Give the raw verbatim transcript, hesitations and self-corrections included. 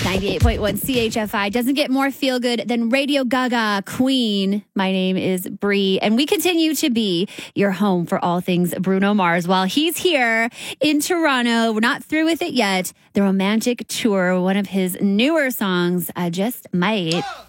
ninety-eight point one C H F I doesn't get more feel good than Radio Gaga Queen. My name is Bree, and we continue to be your home for all things Bruno Mars while he's here in Toronto. We're not through with it yet. The Romantic Tour, one of his newer songs, I Just Might.